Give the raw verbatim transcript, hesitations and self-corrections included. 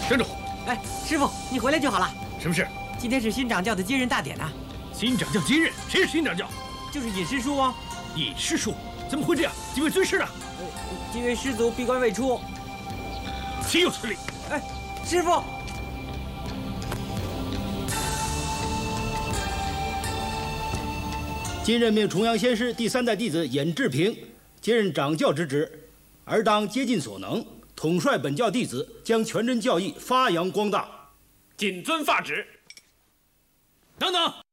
站住！ 哎，师傅，你回来就好了。 什么事？ 今天是新掌教的接任大典呢、啊。 新掌教接任？谁是新掌教？ 就是尹师叔啊。 尹师叔？怎么会这样？几位尊师呢？ 呃，几位师祖闭关未出。 岂有此理！ 哎，师傅。 今任命重阳仙师第三代弟子尹志平接任掌教之职，而当竭尽所能，统帅本教弟子，将全真教义发扬光大。 谨遵发旨。等等。